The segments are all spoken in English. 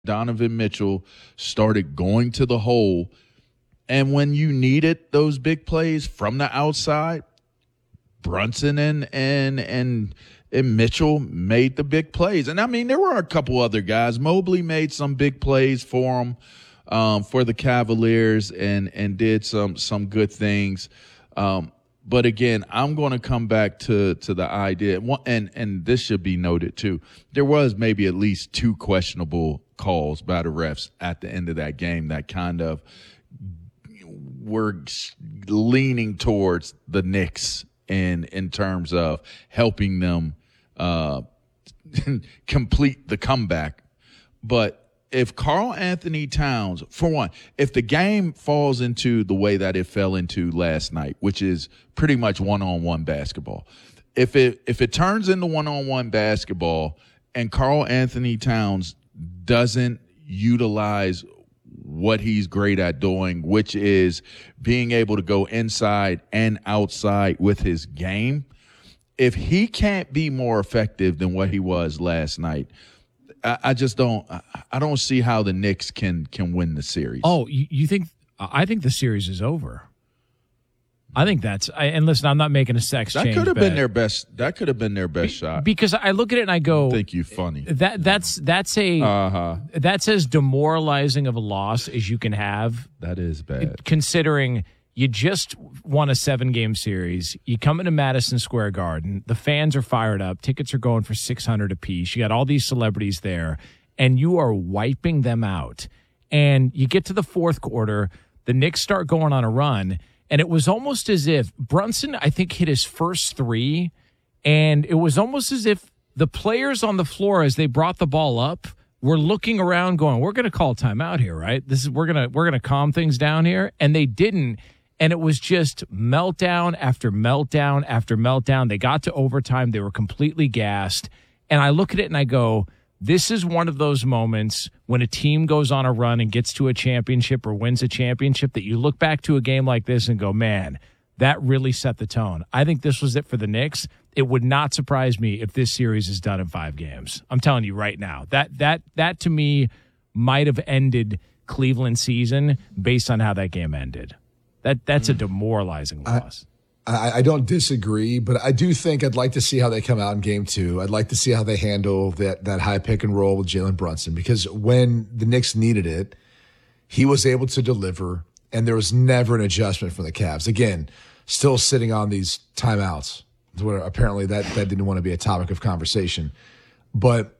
Donovan Mitchell started going to the hole. And when you needed those big plays from the outside, Brunson and Mitchell made the big plays. And, I mean, there were a couple other guys. Mobley made some big plays for him, for the Cavaliers and did some good things. But, again, I'm going to come back to the idea, and this should be noted too. There was maybe at least 2 questionable calls by the refs at the end of that game that kind of were leaning towards the Knicks in terms of helping them complete the comeback. But if Karl Anthony Towns, for one, if the game falls into the way that it fell into last night, which is pretty much one-on-one basketball, if it turns into one-on-one basketball and Karl Anthony Towns doesn't utilize what he's great at doing, which is being able to go inside and outside with his game, if he can't be more effective than what he was last night, I just don't see how the Knicks can win the series. Oh, you think? I think the series is over. I think and listen, I'm not making a sex change. That could have been their best. That could have been their best shot. Because I look at it and I go, I think you funny. That's as demoralizing of a loss as you can have. That is bad. Considering you just won a 7-game series, you come into Madison Square Garden, the fans are fired up, tickets are going for $600 apiece. You got all these celebrities there, and you are wiping them out. And you get to the fourth quarter, the Knicks start going on a run. And it was almost as if Brunson, I think, hit his first 3, and it was almost as if the players on the floor, as they brought the ball up, were looking around, going, "We're going to call timeout here, right? We're gonna calm things down here," and they didn't. And it was just meltdown after meltdown after meltdown. They got to overtime, they were completely gassed, and I look at it and I go, this is one of those moments when a team goes on a run and gets to a championship or wins a championship that you look back to a game like this and go, man, that really set the tone. I think this was it for the Knicks. It would not surprise me if this series is done in 5 games. I'm telling you right now. That to me might have ended Cleveland's season based on how that game ended. That's a demoralizing loss. I don't disagree, but I do think I'd like to see how they come out in game 2. I'd like to see how they handle that high pick and roll with Jalen Brunson, because when the Knicks needed it, he was able to deliver, and there was never an adjustment from the Cavs. Again, still sitting on these timeouts. Apparently that didn't want to be a topic of conversation. But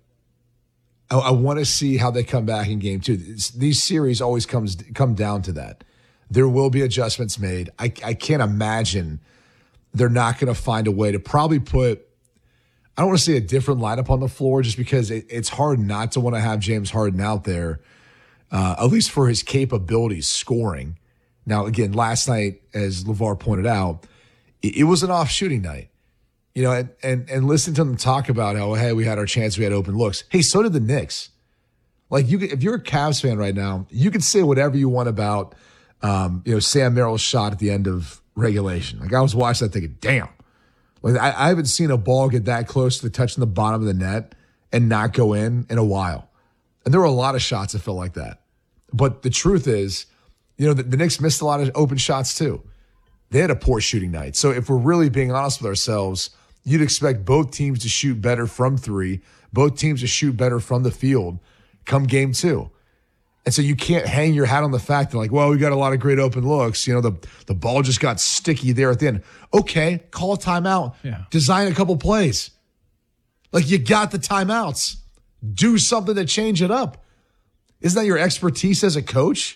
I want to see how they come back in game 2. These series always come down to that. There will be adjustments made. I can't imagine they're not going to find a way to probably put, I don't want to say a different lineup on the floor, just because it's hard not to want to have James Harden out there, at least for his capabilities scoring. Now, again, last night, as LeVar pointed out, it was an off shooting night. You know, and listen to them talk about how, hey, we had our chance, we had open looks. Hey, so did the Knicks. Like, if you're a Cavs fan right now, you can say whatever you want about Sam Merrill's shot at the end of regulation. Like, I was watching that thinking, damn. Like, I haven't seen a ball get that close to touching the bottom of the net and not go in a while. And there were a lot of shots that felt like that. But the truth is, the Knicks missed a lot of open shots too. They had a poor shooting night. So if we're really being honest with ourselves, you'd expect both teams to shoot better from 3, both teams to shoot better from the field come game 2. And so you can't hang your hat on the fact that, like, well, we got a lot of great open looks. The ball just got sticky there at the end. Okay, call a timeout. Yeah. Design a couple plays. Like, you got the timeouts. Do something to change it up. Isn't that your expertise as a coach?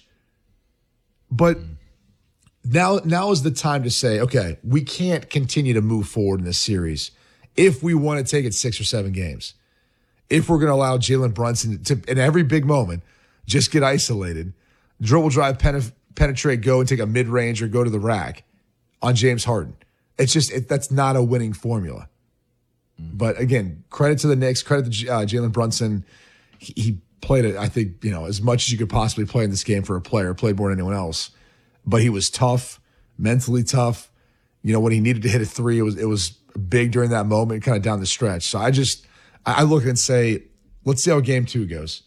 But now is the time to say, okay, we can't continue to move forward in this series if we want to take it 6 or 7 games. If we're going to allow Jalen Brunson to, in every big moment, just get isolated, dribble drive, penetrate, go and take a mid-range or go to the rack on James Harden. It's just that's not a winning formula. But again, credit to the Knicks, credit to Jalen Brunson. He played it, I think, as much as you could possibly play in this game for a player, played more than anyone else. But he was tough, mentally tough. When he needed to hit a 3, it was big during that moment, kind of down the stretch. So I look and say, let's see how game 2 goes.